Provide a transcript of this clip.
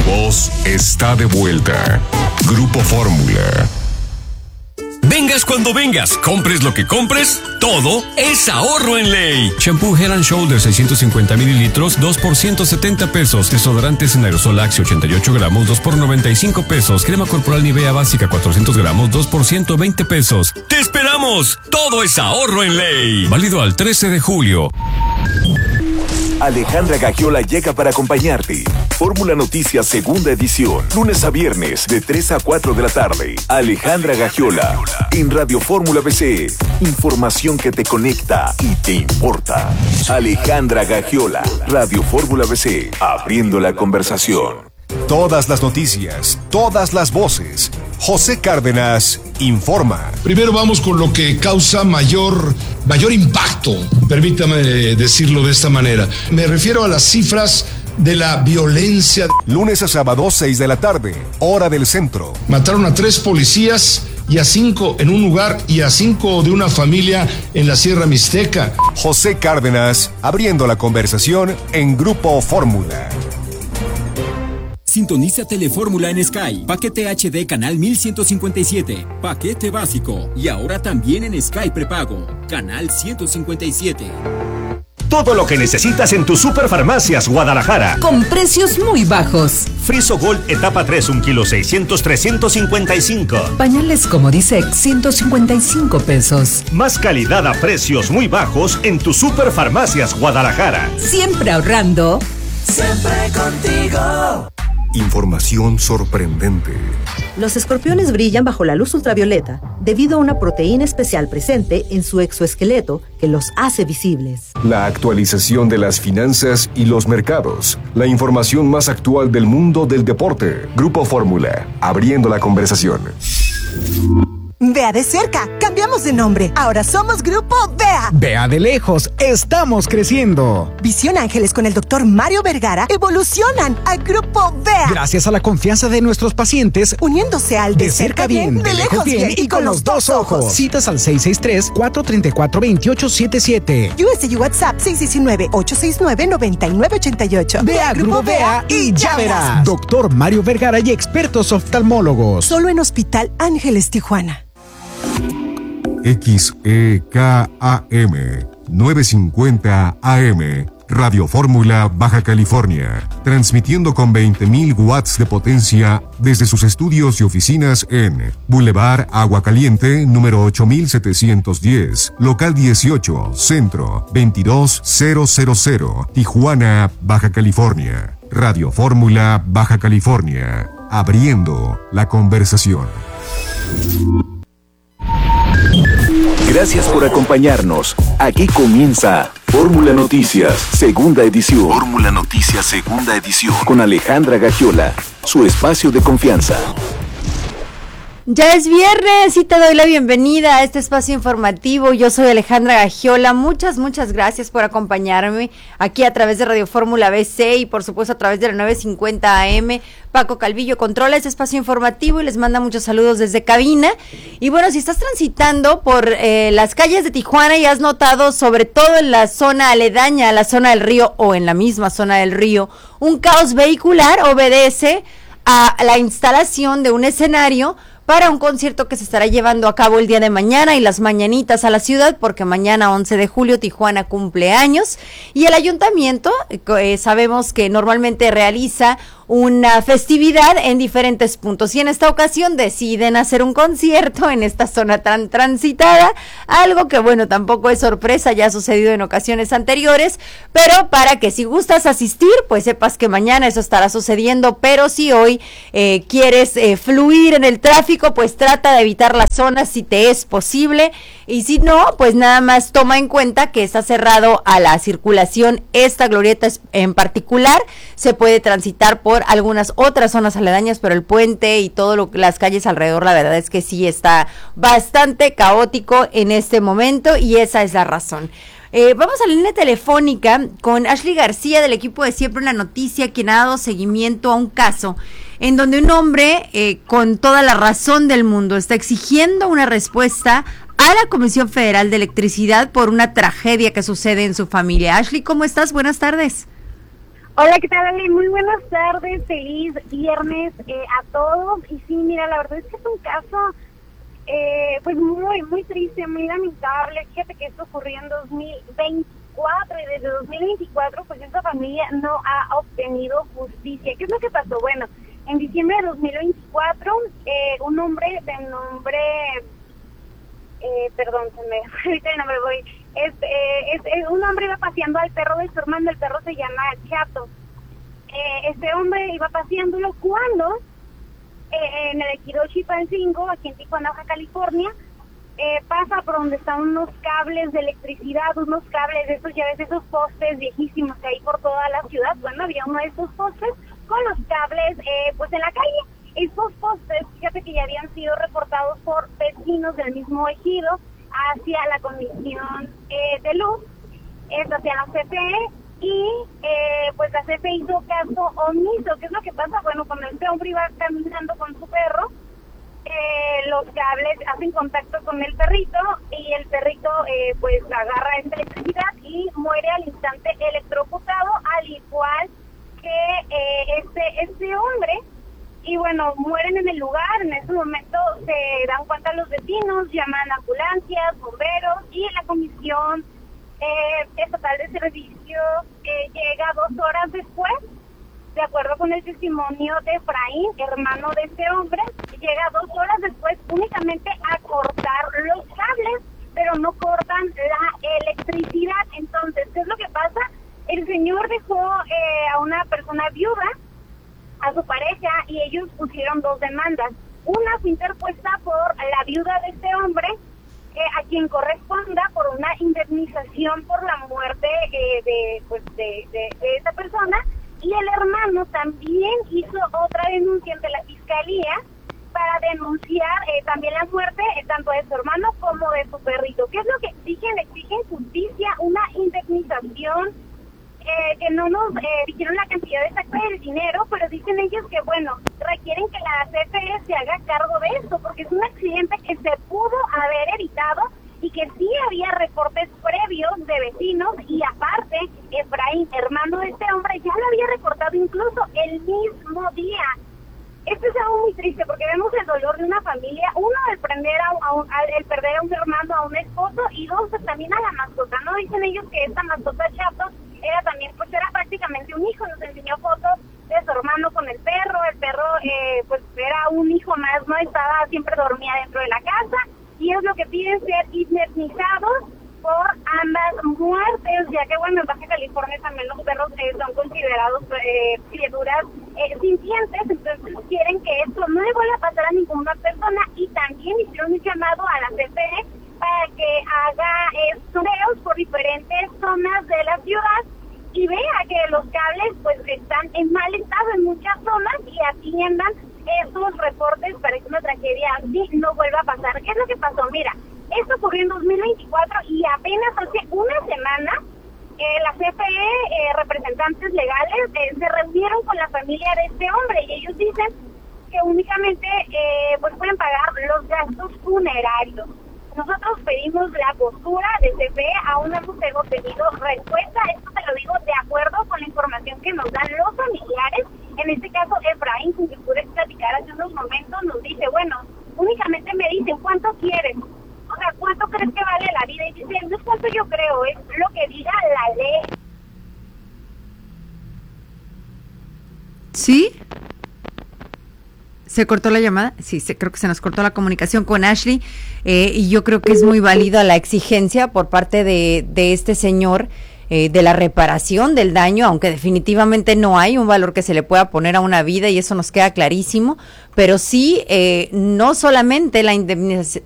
voz está de vuelta. Grupo Fórmula. Vengas cuando vengas, compres lo que compres, todo es ahorro en Ley. Shampoo Head & Shoulders 650 mililitros, 2 por 170 pesos. Desodorantes en aerosol Axe 88 gramos, 2 por 95 pesos. Crema corporal Nivea básica 400 gramos, 2 por 120 pesos. ¡Te esperamos! Todo es ahorro en Ley. Válido al 13 de julio. Alejandra Gagiola llega para acompañarte. Fórmula Noticias segunda edición, lunes a viernes de 3 a 4 de la tarde. Alejandra Gagiola en Radio Fórmula BC. Información que te conecta y te importa. Alejandra Gagiola, Radio Fórmula BC, abriendo la conversación. Todas las noticias, todas las voces. José Cárdenas informa. Primero vamos con lo que causa mayor impacto, permítame decirlo de esta manera. Me refiero a las cifras de la violencia. Lunes a sábado, 6 de la tarde, hora del centro. Mataron a 3 policías y a 5 en un lugar y a 5 de una familia en la Sierra Mixteca. José Cárdenas, abriendo la conversación en Grupo Fórmula. Sintoniza Telefórmula en Sky. Paquete HD canal 1157. Paquete básico. Y ahora también en Sky prepago. Canal 157. Todo lo que necesitas en tu Superfarmacias Guadalajara. Con precios muy bajos. Friso Gold etapa 3, 1 kilo 600, 355. Pañales Comodisec, 155 pesos. Más calidad a precios muy bajos en tu Superfarmacias Guadalajara. Siempre ahorrando. Siempre contigo. Información sorprendente. Los escorpiones brillan bajo la luz ultravioleta debido a una proteína especial presente en su exoesqueleto que los hace visibles. La actualización de las finanzas y los mercados. La información más actual del mundo del deporte. Grupo Fórmula, abriendo la conversación. Vea de cerca, cambiamos de nombre. Ahora somos Grupo Vea. Vea de lejos, estamos creciendo. Visión Ángeles con el Dr. Mario Vergara evolucionan a Grupo Vea. Gracias a la confianza de nuestros pacientes, uniéndose al de cerca bien, de lejos bien y con los dos ojos. Citas al 663-434-2877. US y WhatsApp 619-869-9988. Vea Grupo Vea y ya verás. Dr. Mario Vergara y expertos oftalmólogos. Solo en Hospital Ángeles Tijuana. XEKAM 950 AM, Radio Fórmula, Baja California, transmitiendo con 20.000 watts de potencia desde sus estudios y oficinas en Boulevard Agua Caliente, número 8710, local 18, centro 22000, Tijuana, Baja California. Radio Fórmula, Baja California, abriendo la conversación. Gracias por acompañarnos. Aquí comienza Fórmula Noticias, segunda edición. Fórmula Noticias, segunda edición. Con Alejandra Gagiola, su espacio de confianza. Ya es viernes y te doy la bienvenida a este espacio informativo. Yo soy Alejandra Gagiola. Muchas gracias por acompañarme aquí a través de Radio Fórmula BC y por supuesto a través de la 950 AM. Paco Calvillo controla este espacio informativo y les manda muchos saludos desde cabina. Y bueno, si estás transitando por las calles de Tijuana y has notado, sobre todo en la zona aledaña a la zona del río o en la misma zona del río, un caos vehicular, obedece a la instalación de un escenario para un concierto que se estará llevando a cabo el día de mañana y las mañanitas a la ciudad, porque mañana 11 de julio Tijuana cumple años y el ayuntamiento sabemos que normalmente realiza una festividad en diferentes puntos y en esta ocasión deciden hacer un concierto en esta zona tan transitada, algo que bueno, tampoco es sorpresa, ya ha sucedido en ocasiones anteriores, pero para que si gustas asistir, pues sepas que mañana eso estará sucediendo, pero si hoy quieres fluir en el tráfico, pues trata de evitar las zonas si te es posible y si no, pues nada más toma en cuenta que está cerrado a la circulación esta glorieta en particular, se puede transitar por algunas otras zonas aledañas, pero el puente y las calles alrededor, la verdad es que sí está bastante caótico en este momento y esa es la razón. Vamos a la línea telefónica con Ashley García del equipo de Siempre una Noticia, quien ha dado seguimiento a un caso en donde un hombre con toda la razón del mundo está exigiendo una respuesta a la Comisión Federal de Electricidad por una tragedia que sucede en su familia. Ashley, ¿cómo estás? Buenas tardes. Hola, ¿qué tal, Ale? Muy buenas tardes, feliz viernes a todos. Y sí, mira, la verdad es que es un caso pues muy triste, muy lamentable. Fíjate que esto ocurrió en 2024 y desde 2024 pues esta familia no ha obtenido justicia. ¿Qué es lo que pasó? Bueno, en diciembre de 2024 un hombre de nombre... ahorita no me voy. Un hombre iba paseando al perro de su hermano, el perro se llama Chato. Este hombre iba paseándolo cuando en el ejido Chilpancingo, aquí en Tijuana, Baja California, pasa por donde están unos cables de electricidad, unos cables de esos, ya ves, esos postes viejísimos que hay por toda la ciudad. Bueno, había uno de esos postes con los cables pues en la calle. Estos postes, fíjate que ya habían sido reportados por vecinos del mismo ejido hacia la Comisión de Luz, hacia la CFE, y pues la CFE hizo caso omiso. ¿Qué es lo que pasa? Bueno, cuando este hombre iba caminando con su perro, los cables hacen contacto con el perrito y el perrito pues agarra esta electricidad y muere al instante electrocutado, al igual que este hombre. Y bueno, mueren en el lugar. En ese momento se dan cuenta los vecinos, llaman ambulancias, bomberos, y la Comisión Estatal de Servicios llega 2 horas después, de acuerdo con el testimonio de Efraín, hermano de este hombre. Llega 2 horas después únicamente a cortar los cables, pero no cortan la electricidad. Entonces, ¿qué es lo que pasa? El señor dejó a una persona viuda, a su pareja, y ellos pusieron 2 demandas. Una fue interpuesta por la viuda de este hombre, a quien corresponda por una indemnización por la muerte de esa persona, y el hermano también hizo otra denuncia ante la fiscalía para denunciar también la muerte tanto de su hermano como de su perrito. ¿Qué es lo que exigen? Exigen justicia, una indemnización, que no nos dijeron la cantidad exacta del dinero, pero dicen ellos que, bueno, requieren que la CFE se haga cargo de esto, porque es un accidente que se pudo haber evitado y que sí había reportes previos de vecinos, y aparte, Efraín, hermano de este hombre, ya lo había reportado incluso el mismo día. Esto es algo muy triste porque vemos el dolor de una familia, uno, el perder a un hermano, a un esposo, y 2, pues, también a la mascota, ¿no? Dicen ellos que esta mascota Chato era también, pues era prácticamente un hijo. Nos enseñó fotos de su hermano con el perro pues era un hijo más, ¿no? Siempre dormía dentro de la casa, y es lo que piden, ser indemnizados por ambas muertes, ya que, bueno, en Baja California también los perros son considerados criaturas sintientes. Entonces quieren que esto no le vuelva a pasar a ninguna persona, y también hicieron un llamado a la CFE para que haga sondeos por diferentes zonas de la ciudad y vea que los cables pues están en mal estado en muchas zonas, y atiendan esos reportes para que una tragedia así no vuelva a pasar. ¿Qué es lo que pasó? Mira, esto ocurrió en 2024 y apenas hace una semana la CFE, representantes legales, se reunieron con la familia de este hombre, y ellos dicen que únicamente pues pueden pagar los gastos funerarios. Nosotros pedimos la postura de CFE, aún no hemos tenido respuesta. Esto te lo digo de acuerdo con la información que nos dan los familiares. En este caso, Efraín, con que pude platicar hace unos momentos, nos dice, bueno, únicamente me dicen, ¿cuánto quieres? O sea, ¿cuánto crees que vale la vida? Y dice, no es cuánto yo creo, es lo que diga la ley. ¿Sí? ¿Se cortó la llamada? Sí, creo que se nos cortó la comunicación con Ashley, y yo creo que es muy válida la exigencia por parte de este señor de la reparación del daño, aunque definitivamente no hay un valor que se le pueda poner a una vida, y eso nos queda clarísimo, pero sí, no solamente la